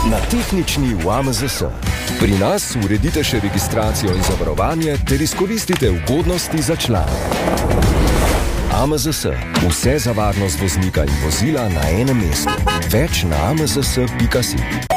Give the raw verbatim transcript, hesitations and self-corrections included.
Na tehnični v A M Z S. Pri nas uredite še registracijo in zavarovanje ter izkoristite ugodnosti za člane. A M Z S. Vse za varnost voznika in vozila na enem mestu. Več na a m z s pika si.